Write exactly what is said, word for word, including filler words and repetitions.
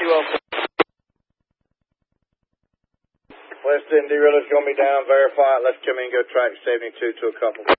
two oh four. West End derailler's going to be down. Verify it. Let's come in and go track seventy-two to a couple.